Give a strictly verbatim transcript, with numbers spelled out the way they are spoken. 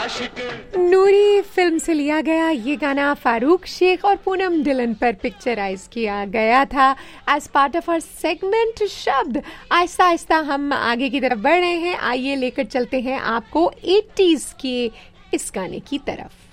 नूरी film से लिया गया ये गाना फारूक शेख और पूनम डिलन पर पिक्चराइज किया गया था as part of our segment शब्द। आहिस्ता आहिस्ता हम आगे की तरफ बढ़ रहे हैं। आइए लेकर चलते हैं आपको एटीज़ के इस गाने की तरफ।